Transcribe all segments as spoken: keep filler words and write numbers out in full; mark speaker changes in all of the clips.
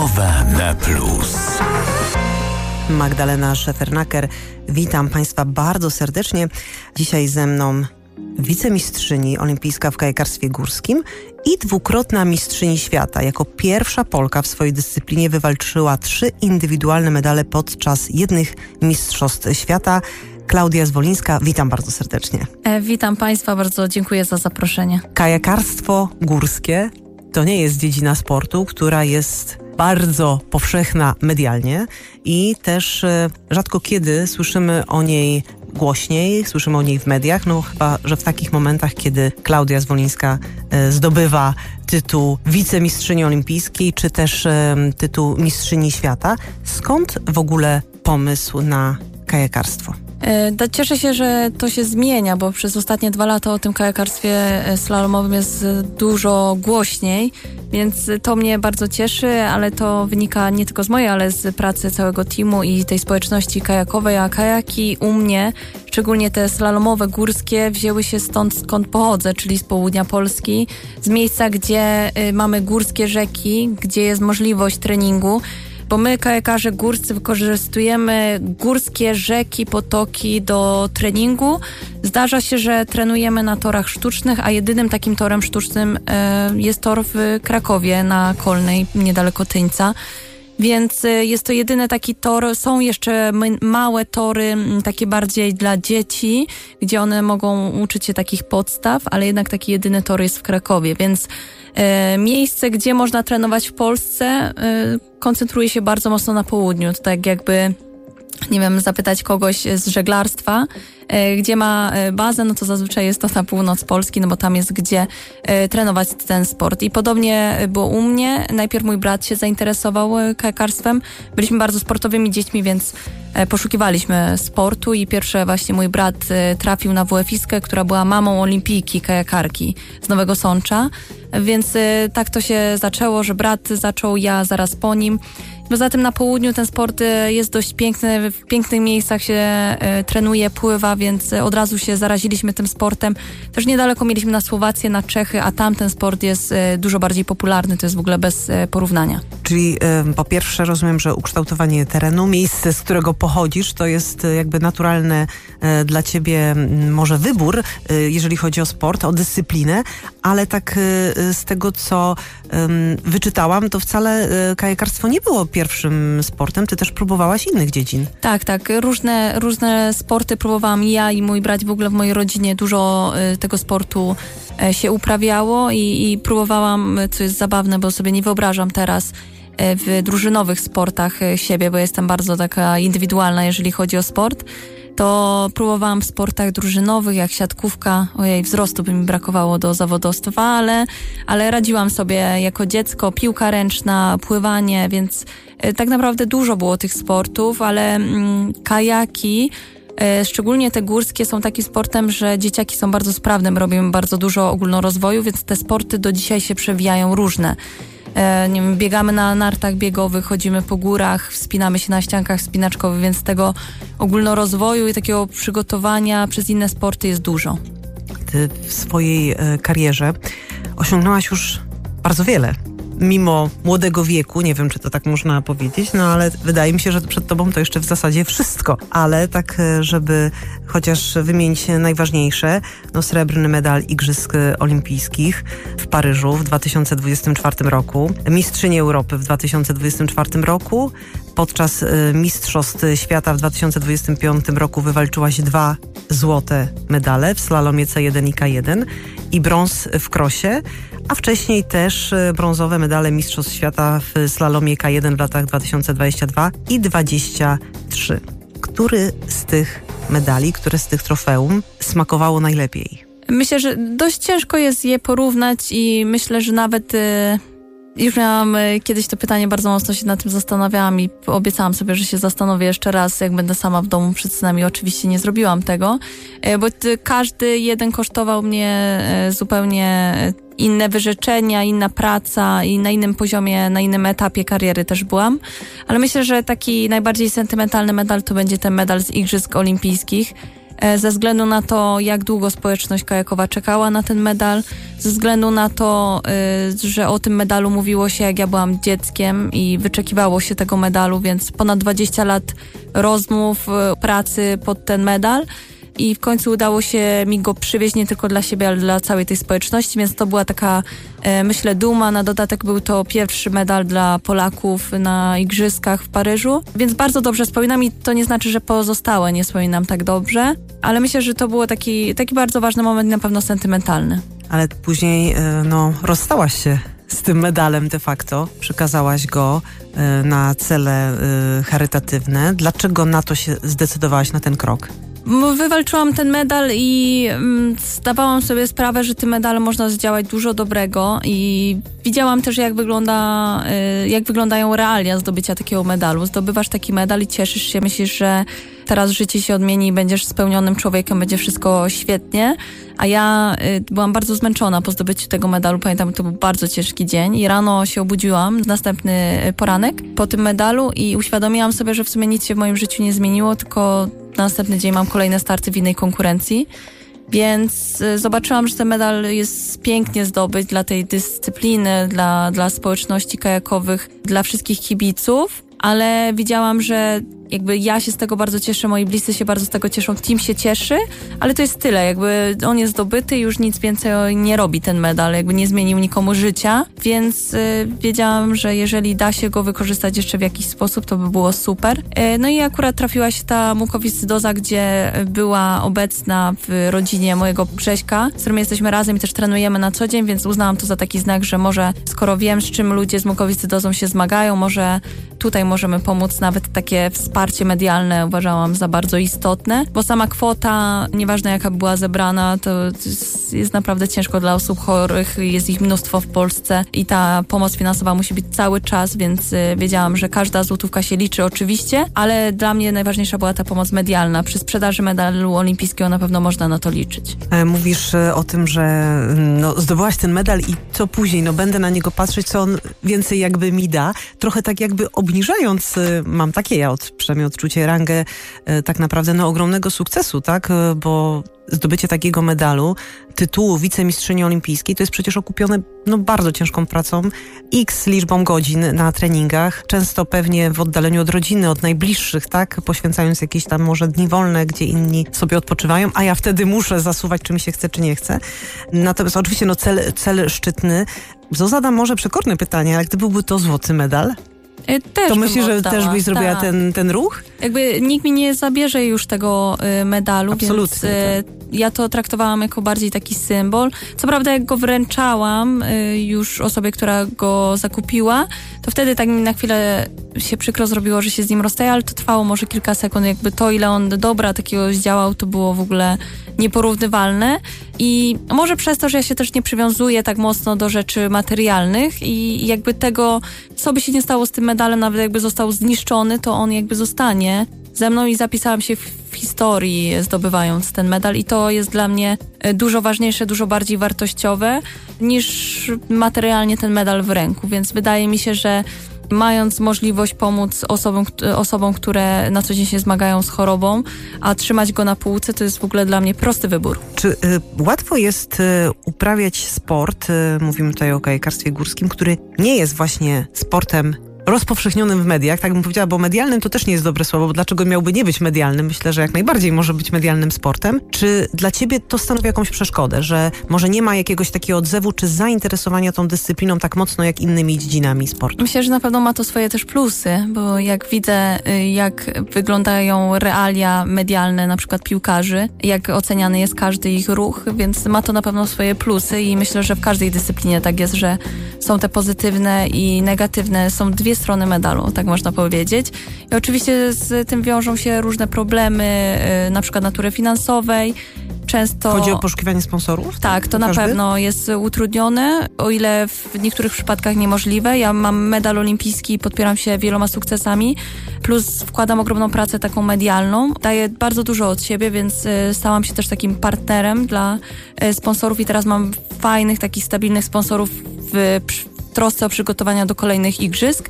Speaker 1: Rozmowa na plus.
Speaker 2: Magdalena Szefernaker, witam Państwa bardzo serdecznie. Dzisiaj ze mną wicemistrzyni olimpijska w kajakarstwie górskim i dwukrotna mistrzyni świata. Jako pierwsza Polka w swojej dyscyplinie wywalczyła trzy indywidualne medale podczas jednych mistrzostw świata. Klaudia Zwolińska, witam bardzo serdecznie.
Speaker 3: E, witam Państwa, bardzo dziękuję za zaproszenie.
Speaker 2: Kajakarstwo górskie to nie jest dziedzina sportu, która jest bardzo powszechna medialnie i też e, rzadko kiedy słyszymy o niej głośniej, słyszymy o niej w mediach, no chyba, że w takich momentach, kiedy Klaudia Zwolińska e, zdobywa tytuł wicemistrzyni olimpijskiej, czy też e, tytuł mistrzyni świata. Skąd w ogóle pomysł na kajakarstwo?
Speaker 3: Cieszę się, że to się zmienia, bo przez ostatnie dwa lata o tym kajakarstwie slalomowym jest dużo głośniej, więc to mnie bardzo cieszy, ale to wynika nie tylko z mojej, ale z pracy całego teamu i tej społeczności kajakowej, a kajaki u mnie, szczególnie te slalomowe, górskie, wzięły się stąd, skąd pochodzę, czyli z południa Polski, z miejsca, gdzie mamy górskie rzeki, gdzie jest możliwość treningu, bo my, kajakarze górscy, wykorzystujemy górskie rzeki, potoki do treningu. Zdarza się, że trenujemy na torach sztucznych, a jedynym takim torem sztucznym e, jest tor w Krakowie na Kolnej, niedaleko Tyńca. Więc jest to jedyny taki tor. Są jeszcze małe tory, takie bardziej dla dzieci, gdzie one mogą uczyć się takich podstaw, ale jednak taki jedyny tor jest w Krakowie, więc e, miejsce, gdzie można trenować w Polsce, e, koncentruje się bardzo mocno na południu. To tak jakby, nie wiem, zapytać kogoś z żeglarstwa, e, gdzie ma bazę, no to zazwyczaj jest to na północ Polski, no bo tam jest gdzie e, trenować ten sport. I podobnie było u mnie. Najpierw mój brat się zainteresował kajakarstwem. Byliśmy bardzo sportowymi dziećmi, więc e, poszukiwaliśmy sportu i pierwsze właśnie mój brat e, trafił na W F iskę, która była mamą olimpijki, kajakarki z Nowego Sącza. Więc e, tak to się zaczęło, że brat zaczął, ja zaraz po nim. Poza tym na południu ten sport jest dość piękny, w pięknych miejscach się e, trenuje, pływa, więc od razu się zaraziliśmy tym sportem. Też niedaleko mieliśmy na Słowację, na Czechy, a tam ten sport jest e, dużo bardziej popularny, to jest w ogóle bez e, porównania.
Speaker 2: Czyli e, po pierwsze rozumiem, że ukształtowanie terenu, miejsce, z którego pochodzisz, to jest e, jakby naturalny e, dla ciebie m, może wybór, e, jeżeli chodzi o sport, o dyscyplinę, ale tak e, z tego, co e, wyczytałam, to wcale e, kajakarstwo nie było pierwszym sportem, ty też próbowałaś innych dziedzin. Tak,
Speaker 3: tak. Różne, różne sporty próbowałam ja i mój brat, w ogóle w mojej rodzinie dużo y, tego sportu y, się uprawiało i, i próbowałam, co jest zabawne, bo sobie nie wyobrażam teraz y, w drużynowych sportach y, siebie, bo jestem bardzo taka indywidualna, jeżeli chodzi o sport. To próbowałam w sportach drużynowych, jak siatkówka. Ojej, wzrostu by mi brakowało do zawodowstwa, ale, ale radziłam sobie jako dziecko. Piłka ręczna, pływanie, więc e, tak naprawdę dużo było tych sportów, ale mm, kajaki, e, szczególnie te górskie, są takim sportem, że dzieciaki są bardzo sprawne, robią bardzo dużo ogólnorozwoju, więc te sporty do dzisiaj się przewijają różne. E, nie wiem, biegamy na nartach biegowych, chodzimy po górach, wspinamy się na ściankach wspinaczkowych, więc tego ogólnorozwoju i takiego przygotowania przez inne sporty jest dużo.
Speaker 2: Ty w swojej e, karierze osiągnęłaś już bardzo wiele. Mimo młodego wieku, nie wiem, czy to tak można powiedzieć, no ale wydaje mi się, że przed tobą to jeszcze w zasadzie wszystko. Ale tak, żeby chociaż wymienić najważniejsze, no srebrny medal Igrzysk Olimpijskich w Paryżu w dwa tysiące dwudziestym czwartym roku, mistrzyni Europy w dwa tysiące dwudziestym czwartym roku, podczas Mistrzostw Świata w dwa tysiące dwudziestym piątym roku wywalczyłaś dwa złote medale w slalomie C jeden i K jeden i brąz w krosie, a wcześniej też brązowe medale Mistrzostw Świata w slalomie K jeden w latach dwa tysiące dwudziestym drugim i dwudziestym trzecim. Który z tych medali, które z tych trofeum smakowało najlepiej?
Speaker 3: Myślę, że dość ciężko jest je porównać i myślę, że nawet... Y- Już miałam kiedyś to pytanie, bardzo mocno się nad tym zastanawiałam i obiecałam sobie, że się zastanowię jeszcze raz, jak będę sama w domu przed synami. Oczywiście nie zrobiłam tego, bo każdy jeden kosztował mnie zupełnie inne wyrzeczenia, inna praca i na innym poziomie, na innym etapie kariery też byłam. Ale myślę, że taki najbardziej sentymentalny medal to będzie ten medal z Igrzysk Olimpijskich. ze względu na to, jak długo społeczność kajakowa czekała na ten medal, ze względu na to, że o tym medalu mówiło się, jak ja byłam dzieckiem i wyczekiwało się tego medalu, więc ponad dwadzieścia lat rozmów, pracy pod ten medal. I w końcu udało się mi go przywieźć nie tylko dla siebie, ale dla całej tej społeczności, więc to była taka, e, myślę, duma. Na dodatek był to pierwszy medal dla Polaków na Igrzyskach w Paryżu, więc bardzo dobrze wspominam i to nie znaczy, że pozostałe nie wspominam tak dobrze, ale myślę, że to był taki, taki bardzo ważny moment i na pewno sentymentalny.
Speaker 2: Ale później, no, rozstałaś się z tym medalem de facto, przekazałaś go y, na cele y, charytatywne. Dlaczego na to się zdecydowałaś, na ten krok?
Speaker 3: Wywalczyłam ten medal i mm, zdawałam sobie sprawę, że tym medalem można zdziałać dużo dobrego i widziałam też, jak wygląda, y, jak wyglądają realia zdobycia takiego medalu. Zdobywasz taki medal i cieszysz się, myślisz, że teraz życie się odmieni i będziesz spełnionym człowiekiem, będzie wszystko świetnie, a ja y, byłam bardzo zmęczona po zdobyciu tego medalu. Pamiętam, to był bardzo ciężki dzień i rano się obudziłam, następny poranek po tym medalu i uświadomiłam sobie, że w sumie nic się w moim życiu nie zmieniło, tylko na następny dzień mam kolejne starty w innej konkurencji. Więc y, zobaczyłam, że ten medal jest pięknie zdobyć dla tej dyscypliny, dla, dla społeczności kajakowych, dla wszystkich kibiców, ale widziałam, że jakby ja się z tego bardzo cieszę, moi bliscy się bardzo z tego cieszą, team się cieszy, ale to jest tyle, jakby on jest zdobyty i już nic więcej nie robi ten medal, jakby nie zmienił nikomu życia, więc y, wiedziałam, że jeżeli da się go wykorzystać jeszcze w jakiś sposób, to by było super. Y, no i akurat trafiła się ta mukowiscydoza, gdzie była obecna w rodzinie mojego Grześka, z którym jesteśmy razem i też trenujemy na co dzień, więc uznałam to za taki znak, że może skoro wiem, z czym ludzie z mukowiscydozą się zmagają, może tutaj możemy pomóc, nawet takie wsparcie medialne uważałam za bardzo istotne, bo sama kwota, nieważne jaka była zebrana, to jest naprawdę ciężko dla osób chorych, jest ich mnóstwo w Polsce i ta pomoc finansowa musi być cały czas, więc wiedziałam, że każda złotówka się liczy oczywiście, ale dla mnie najważniejsza była ta pomoc medialna. Przy sprzedaży medalu olimpijskiego na pewno można na to liczyć.
Speaker 2: Mówisz o tym, że no, zdobyłaś ten medal i co później? No będę na niego patrzeć, co on więcej jakby mi da. Trochę tak jakby obniżając, mam takie ja od, przynajmniej odczucie, rangę tak naprawdę no, ogromnego sukcesu, tak? Bo zdobycie takiego medalu, tytułu wicemistrzyni olimpijskiej, to jest przecież okupione no, bardzo ciężką pracą, x liczbą godzin na treningach, często pewnie w oddaleniu od rodziny, od najbliższych, tak? Poświęcając jakieś tam może dni wolne, gdzie inni sobie odpoczywają, a ja wtedy muszę zasuwać, czy mi się chce, czy nie chce. Natomiast oczywiście no, cel, cel szczytny. Zadam może przekorne pytanie, ale gdyby był to złoty medal,
Speaker 3: Też
Speaker 2: to myślisz, że
Speaker 3: oddała.
Speaker 2: też byś zrobiła
Speaker 3: tak.
Speaker 2: ten, ten ruch?
Speaker 3: Jakby nikt mi nie zabierze już tego y, medalu,
Speaker 2: Absolutnie,
Speaker 3: więc y, ja to traktowałam jako bardziej taki symbol. Co prawda jak go wręczałam y, już osobie, która go zakupiła, to wtedy tak mi na chwilę się przykro zrobiło, że się z nim rozstaje, ale to trwało może kilka sekund. Jakby to, ile on dobra takiego zdziałał, to było w ogóle nieporównywalne. I może przez to, że ja się też nie przywiązuję tak mocno do rzeczy materialnych i jakby tego, co by się nie stało z tym medalem, nawet jakby został zniszczony, to on jakby zostanie ze mną i zapisałam się w, w historii zdobywając ten medal i to jest dla mnie dużo ważniejsze, dużo bardziej wartościowe niż materialnie ten medal w ręku, więc wydaje mi się, że mając możliwość pomóc osobom, osobom, które na co dzień się zmagają z chorobą, a trzymać go na półce, to jest w ogóle dla mnie prosty wybór.
Speaker 2: Czy y, łatwo jest y, uprawiać sport, y, mówimy tutaj o kajakarstwie górskim, który nie jest właśnie sportem rozpowszechnionym w mediach, tak bym powiedziała, bo medialnym to też nie jest dobre słowo, bo dlaczego miałby nie być medialnym? Myślę, że jak najbardziej może być medialnym sportem. Czy dla ciebie to stanowi jakąś przeszkodę, że może nie ma jakiegoś takiego odzewu czy zainteresowania tą dyscypliną tak mocno jak innymi dziedzinami sportu?
Speaker 3: Myślę, że na pewno ma to swoje też plusy, bo jak widzę, jak wyglądają realia medialne na przykład piłkarzy, jak oceniany jest każdy ich ruch, więc ma to na pewno swoje plusy i myślę, że w każdej dyscyplinie tak jest, że są te pozytywne i negatywne, są dwie strony medalu, tak można powiedzieć. I oczywiście z tym wiążą się różne problemy, yy, na przykład natury finansowej. Często...
Speaker 2: Chodzi o poszukiwanie sponsorów?
Speaker 3: Tak, to
Speaker 2: chociażby?
Speaker 3: Na pewno jest utrudnione, o ile w niektórych przypadkach niemożliwe. Ja mam medal olimpijski, podpieram się wieloma sukcesami, plus wkładam ogromną pracę taką medialną. Daję bardzo dużo od siebie, więc y, stałam się też takim partnerem dla y, sponsorów i teraz mam fajnych, takich stabilnych sponsorów w, w trosce o przygotowania do kolejnych igrzysk.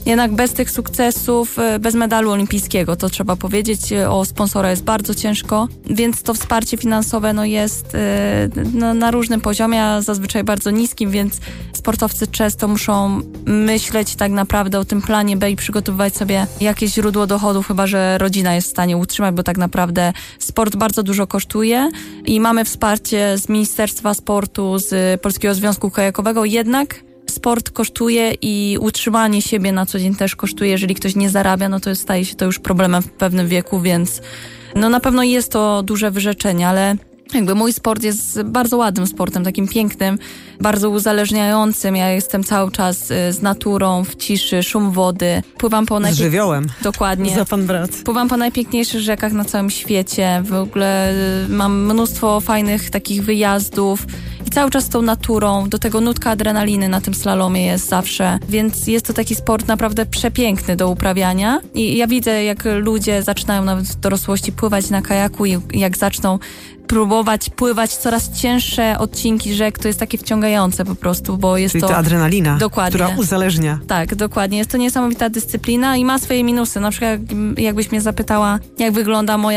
Speaker 3: jednak bez tych sukcesów, bez medalu olimpijskiego, to trzeba powiedzieć, o sponsora jest bardzo ciężko, więc to wsparcie finansowe no, jest no, na różnym poziomie, a zazwyczaj bardzo niskim, więc sportowcy często muszą myśleć tak naprawdę o tym planie B i przygotowywać sobie jakieś źródło dochodów, chyba że rodzina jest w stanie utrzymać, bo tak naprawdę sport bardzo dużo kosztuje i mamy wsparcie z Ministerstwa Sportu, z Polskiego Związku Kajakowego, jednak sport kosztuje i utrzymanie siebie na co dzień też kosztuje. Jeżeli ktoś nie zarabia, no to staje się to już problemem w pewnym wieku, więc no na pewno jest to duże wyrzeczenie, ale jakby mój sport jest bardzo ładnym sportem, takim pięknym, bardzo uzależniającym. Ja jestem cały czas z naturą, w ciszy, szum wody. Pływam po najpięk...
Speaker 2: Z żywiołem.
Speaker 3: Dokładnie.
Speaker 2: Za pan brat.
Speaker 3: Pływam po najpiękniejszych rzekach na całym świecie. W ogóle mam mnóstwo fajnych takich wyjazdów i cały czas z tą naturą. Do tego nutka adrenaliny na tym slalomie jest zawsze. Więc jest to taki sport naprawdę przepiękny do uprawiania. I ja widzę, jak ludzie zaczynają nawet w dorosłości pływać na kajaku i jak zaczną próbować pływać coraz cięższe odcinki rzek, to jest takie wciągające po prostu, bo jest
Speaker 2: Czyli
Speaker 3: to...
Speaker 2: to adrenalina,
Speaker 3: dokładnie,
Speaker 2: która uzależnia.
Speaker 3: Tak, dokładnie. Jest to niesamowita dyscyplina i ma swoje minusy. Na przykład jakbyś mnie zapytała, jak wygląda moja